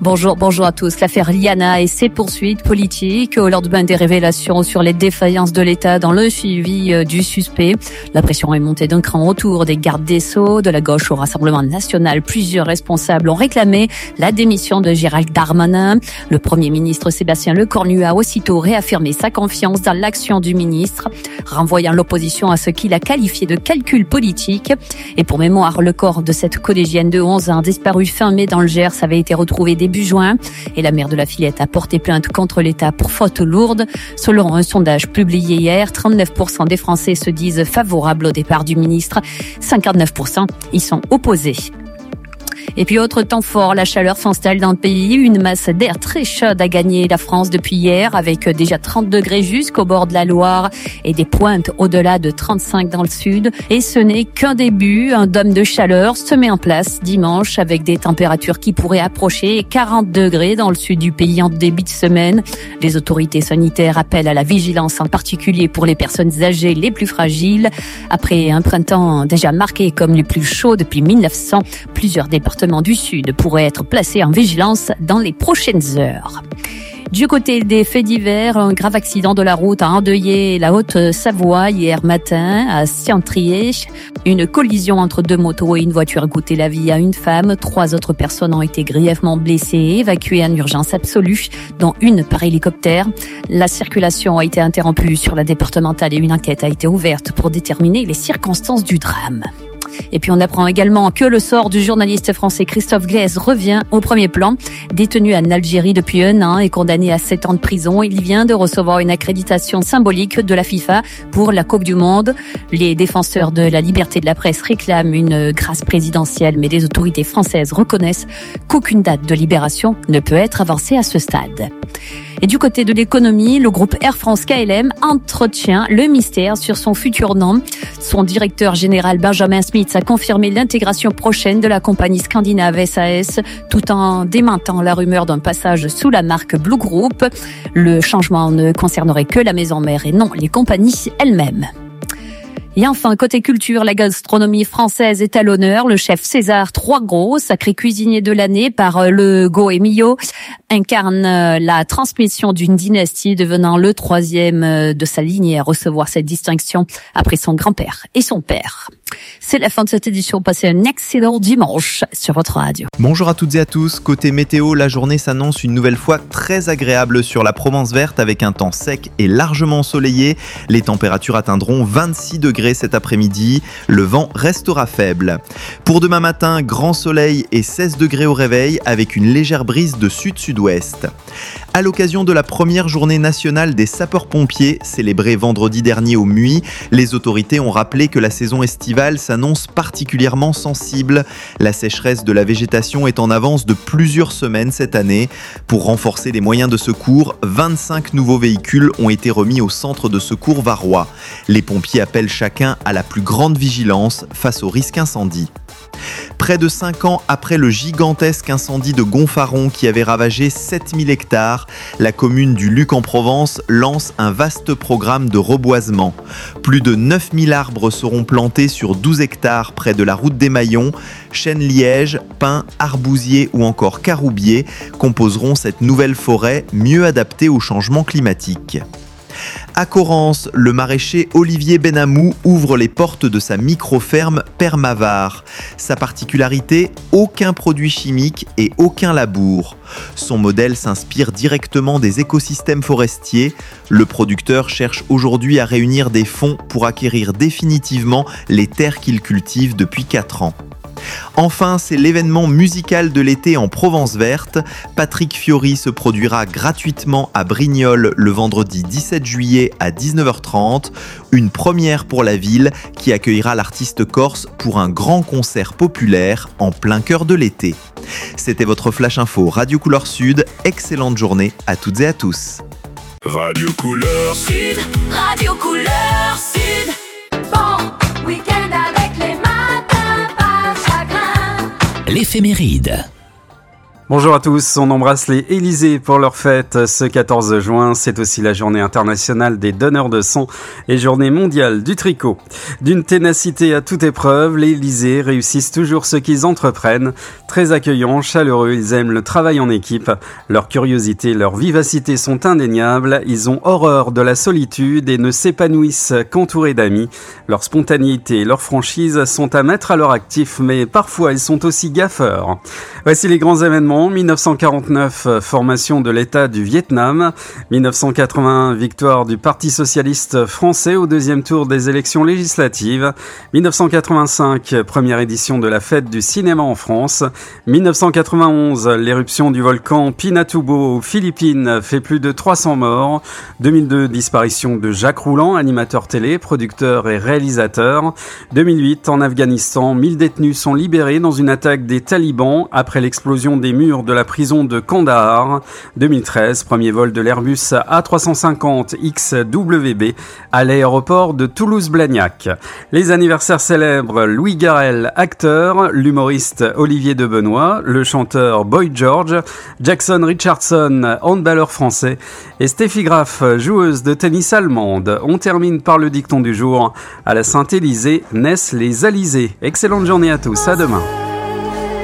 Bonjour à tous. L'affaire Liana et ses poursuites politiques au lendemain des révélations sur les défaillances de l'État dans le suivi du suspect. La pression est montée d'un cran autour des gardes des Sceaux. De la gauche au Rassemblement national, plusieurs responsables ont réclamé la démission de Gérald Darmanin. Le Premier ministre Sébastien Lecornu a aussitôt réaffirmé sa confiance dans l'action du ministre, renvoyant l'opposition à ce qu'il a qualifié de calcul politique. Et pour mémoire, le corps de cette collégienne de 11 ans disparue fin mai dans le Gers avait été retrouvé début juin et la mère de la fillette a porté plainte contre l'État pour faute lourde. Selon un sondage publié hier, 39% des Français se disent favorables au départ du ministre, 59% y sont opposés. Et puis autre temps fort, la chaleur s'installe dans le pays. Une masse d'air très chaude a gagné la France depuis hier avec déjà 30 degrés jusqu'au bord de la Loire et des pointes au-delà de 35 dans le sud. Et ce n'est qu'un début. Un dôme de chaleur se met en place dimanche avec des températures qui pourraient approcher 40 degrés dans le sud du pays en début de semaine. Les autorités sanitaires appellent à la vigilance, en particulier pour les personnes âgées les plus fragiles. Après un printemps déjà marqué comme le plus chaud depuis 1900, plusieurs départements du Sud pourraient être placés en vigilance dans les prochaines heures. Du côté des faits divers, un grave accident de la route a endeuillé la Haute-Savoie hier matin à Ciantrier. Une collision entre deux motos et une voiture a coûté la vie à une femme. 3 autres personnes ont été grièvement blessées et évacuées en urgence absolue, dont une par hélicoptère. La circulation a été interrompue sur la départementale et une enquête a été ouverte pour déterminer les circonstances du drame. Et puis on apprend également que le sort du journaliste français Christophe Glaise revient au premier plan. Détenu en Algérie depuis 1 an et condamné à 7 ans de prison, il vient de recevoir une accréditation symbolique de la FIFA pour la Coupe du Monde. Les défenseurs de la liberté de la presse réclament une grâce présidentielle, mais les autorités françaises reconnaissent qu'aucune date de libération ne peut être avancée à ce stade. Et du côté de l'économie, le groupe Air France KLM entretient le mystère sur son futur nom. Son directeur général Benjamin Smith a confirmé l'intégration prochaine de la compagnie scandinave SAS tout en démentant la rumeur d'un passage sous la marque Blue Group. Le changement ne concernerait que la maison mère et non les compagnies elles-mêmes. Et enfin, côté culture, la gastronomie française est à l'honneur. Le chef César Troisgros, sacré cuisinier de l'année par le Goemio, incarne la transmission d'une dynastie, devenant le 3e de sa lignée à recevoir cette distinction après son grand-père et son père. C'est la fin de cette édition. Passez un excellent dimanche sur votre radio. Bonjour à toutes et à tous. Côté météo, la journée s'annonce une nouvelle fois très agréable sur la Provence verte avec un temps sec et largement ensoleillé. Les températures atteindront 26 degrés cet après-midi. Le vent restera faible. Pour demain matin, grand soleil et 16 degrés au réveil avec une légère brise de sud-sud-ouest. À l'occasion de la première journée nationale des sapeurs-pompiers, célébrée vendredi dernier au Muy, les autorités ont rappelé que la saison estivale s'annonce particulièrement sensible. La sécheresse de la végétation est en avance de plusieurs semaines cette année. Pour renforcer les moyens de secours, 25 nouveaux véhicules ont été remis au centre de secours varois. Les pompiers appellent chacun à la plus grande vigilance face au risque incendie. Près de 5 ans après le gigantesque incendie de Gonfaron qui avait ravagé 7000 hectares, la commune du Luc en Provence lance un vaste programme de reboisement. Plus de 9000 arbres seront plantés sur 12 hectares près de la route des Maillons. Chênes-lièges, pins, arbousiers ou encore caroubiers composeront cette nouvelle forêt mieux adaptée au changement climatique. À Corrence, le maraîcher Olivier Benamou ouvre les portes de sa micro-ferme Permavar. Sa particularité, aucun produit chimique et aucun labour. Son modèle s'inspire directement des écosystèmes forestiers. Le producteur cherche aujourd'hui à réunir des fonds pour acquérir définitivement les terres qu'il cultive depuis 4 ans. Enfin, c'est l'événement musical de l'été en Provence verte. Patrick Fiori se produira gratuitement à Brignoles le vendredi 17 juillet à 19h30. Une première pour la ville qui accueillera l'artiste corse pour un grand concert populaire en plein cœur de l'été. C'était votre Flash Info Radio Couleur Sud. Excellente journée à toutes et à tous. Radio Couleur Sud, Radio Couleur Sud. Bon week-end avec les matins pas chagrin. L'éphéméride. Bonjour à tous, on embrasse les Élysées pour leur fête ce 14 juin. C'est aussi la journée internationale des donneurs de sang et journée mondiale du tricot. D'une ténacité à toute épreuve, les Élysées réussissent toujours ce qu'ils entreprennent. Très accueillants, chaleureux, ils aiment le travail en équipe. Leur curiosité, leur vivacité sont indéniables. Ils ont horreur de la solitude et ne s'épanouissent qu'entourés d'amis. Leur spontanéité et leur franchise sont à mettre à leur actif, mais parfois ils sont aussi gaffeurs. Voici les grands événements. 1949, formation de l'État du Vietnam. 1981, victoire du Parti socialiste français au deuxième tour des élections législatives. 1985, première édition de la fête du cinéma en France. 1991, l'éruption du volcan Pinatubo aux Philippines fait plus de 300 morts. 2002, disparition de Jacques Rouland, animateur télé, producteur et réalisateur. 2008, en Afghanistan, 1000 détenus sont libérés dans une attaque des talibans après l'explosion des murs de la prison de Kandahar. 2013, premier vol de l'Airbus A350 XWB à l'aéroport de Toulouse-Blagnac. Les anniversaires célèbres: Louis Garrel, acteur, l'humoriste Olivier Debenoît, le chanteur Boy George, Jackson Richardson, handballeur français, et Steffi Graf, joueuse de tennis allemande. On termine par le dicton du jour. À la Saint-Élysée naissent les alizés. Excellente journée à tous, à demain.